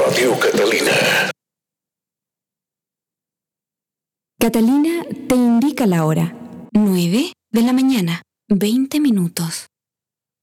Radio Catalina. Catalina te indica la hora. 9 de la mañana, 20 minutos.